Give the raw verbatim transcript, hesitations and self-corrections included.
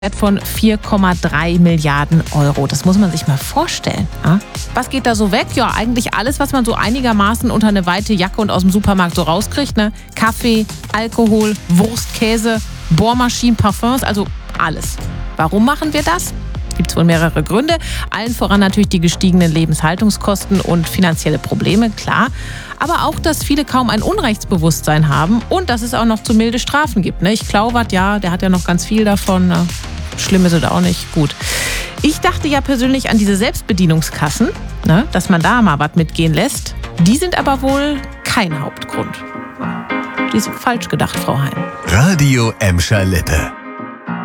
Wert von vier Komma drei Milliarden Euro. Das muss man sich mal vorstellen. Ja? Was geht da so weg? Ja, eigentlich alles, was man so einigermaßen unter eine weite Jacke und aus dem Supermarkt so rauskriegt. Ne? Kaffee, Alkohol, Wurst, Käse, Bohrmaschinen, Parfums, also alles. Warum machen wir das? Gibt es wohl mehrere Gründe. Allen voran natürlich die gestiegenen Lebenshaltungskosten und finanzielle Probleme, klar. Aber auch, dass viele kaum ein Unrechtsbewusstsein haben und dass es auch noch zu milde Strafen gibt. Ne? Ich glaube, ja, der hat ja noch ganz viel davon. Ne? Schlimm ist es auch nicht. Gut. Ich dachte ja persönlich an diese Selbstbedienungskassen, ne? Dass man da mal was mitgehen lässt. Die sind aber wohl kein Hauptgrund. Die ist falsch gedacht, Frau Hein. Radio Emscher Lippe.